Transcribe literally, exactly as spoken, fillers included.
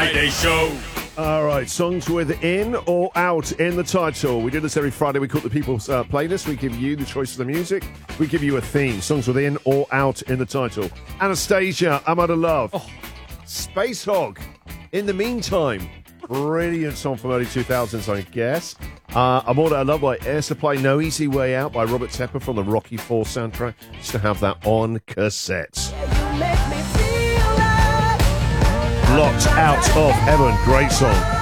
Friday show. All right, songs with in or out in the title. We do this every Friday. We call it the People's uh, Playlist. We give you the choice of the music. We give you a theme. Songs with in or out in the title. Anastasia, I'm Out of Love. Oh. Space Hog. In the Meantime. Brilliant song from early two thousands, I guess. Uh, I'm All That I Love by Air Supply. No Easy Way Out by Robert Tepper from the Rocky four soundtrack. Just to have that on cassette. Locked Out of Heaven. Great song.